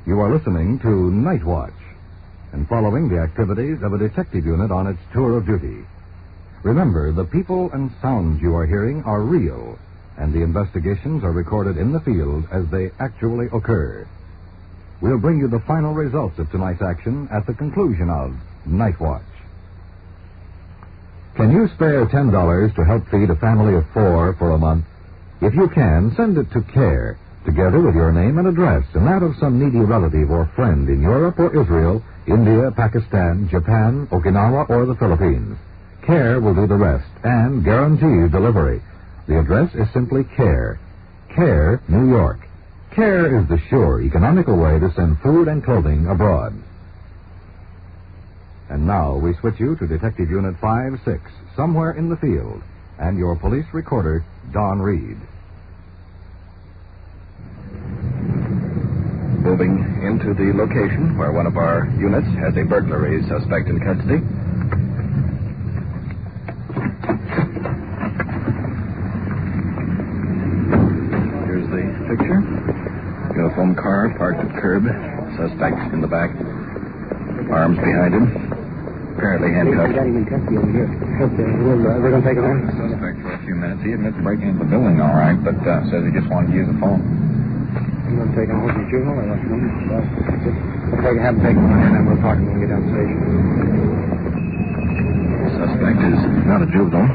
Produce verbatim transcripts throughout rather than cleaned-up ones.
You are listening to Night Watch and following the activities of a detective unit on its tour of duty. Remember, the people and sounds you are hearing are real, and the investigations are recorded in the field as they actually occur. We'll bring you the final results of tonight's action at the conclusion of Night Watch. Can you spare ten dollars to help feed a family of four for a month? If you can, send it to CARE, together with your name and address, and that of some needy relative or friend in Europe or Israel, India, Pakistan, Japan, Okinawa, or the Philippines. CARE will do the rest and guarantee delivery. The address is simply CARE. CARE, New York. CARE is the sure, economical way to send food and clothing abroad. And now we switch you to Detective Unit five six, somewhere in the field, and your police recorder, Don Reed. Moving into the location where one of our units has a burglary suspect in custody. Here's the picture. Uniform car parked at curb. Suspect in the back. Arms behind him. Apparently handcuffed. Got him in custody over here. We're going to take him in. Suspect for a few minutes. He admits breaking into the building all right, but uh, says he just wanted to use the phone. You want to take him home to the juvenile or what? Well, we'll take, have him take him in, and then we'll talk when we get down the station. Suspect is not a juvenile.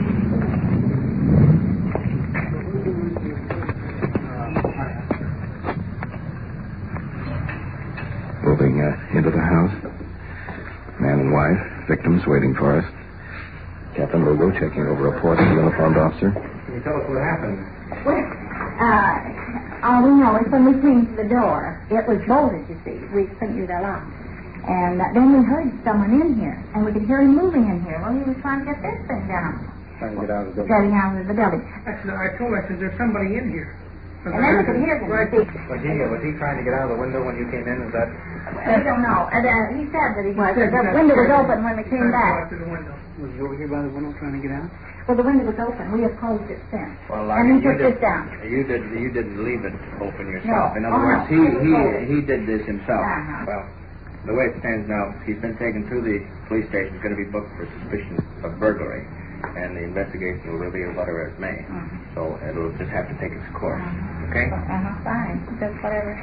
Moving uh, into the house. Man and wife, victims waiting for us. Captain Lugo checking over a report of the uniformed officer. Can you tell us what happened? Well, uh, all we know is when we came to the door, it was bolted, you see. We figured that out. And uh, then we heard someone in here, and we could hear him moving in here. Well, he was trying to get this thing down. Trying to get out of the building. Getting out of the building. I said, I told her, I said, there's somebody in here. And then we could hear him. Right. See. Was he, was he trying to get out of the window when you came in? Is that... We don't know. And, uh, he said that he was. He said The that window was scared open him. when we He came tried to go back. out to the window. Was he over here by the window trying to get out? Well, the window was open. We have closed it since. Well, and he you took did, this down. You did. You didn't leave it open yourself. No. In other Oh, words, no. he It was he closed. he did this himself. Uh-huh. Well, the way it stands now, he's been taken to the police station. He's going to be booked for suspicion of burglary, and the investigation will reveal whatever it may. Uh-huh. So it'll just have to take its course. Uh-huh. Okay. Uh-huh. Fine. Just whatever.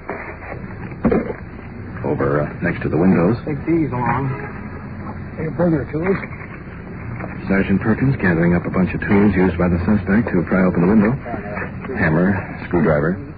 Over uh, next to the windows. Take these along. Take a burger tools. Sergeant Perkins gathering up a bunch of tools used by the suspect to pry open the window. Hammer, screwdriver.